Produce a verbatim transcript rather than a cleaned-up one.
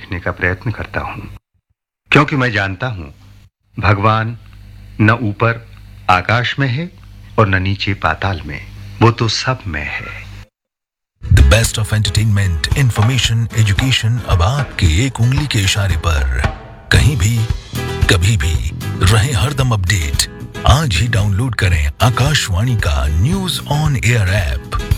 देखने का प्रयत्न करता हूं, क्योंकि मैं जानता हूं भगवान न ऊपर आकाश में है और न नीचे पाताल में, वो तो सब में है। The best of entertainment, information, education अब आपके एक उंगली के इशारे पर, कहीं भी, कभी भी, रहे हरदम अपडेट। आज ही डाउनलोड करें आकाशवाणी का न्यूज ऑन एयर ऐप।